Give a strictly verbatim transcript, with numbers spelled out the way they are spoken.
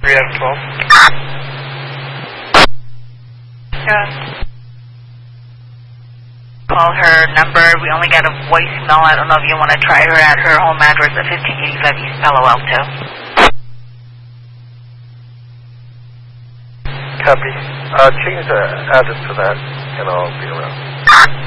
three out of twelve. Yeah. Call her number. We only got a voicemail. I don't know if you want to try her at her home address at fifteen eighty-five East Palo Alto. Copy. Uh, change the address to that, and I'll be around.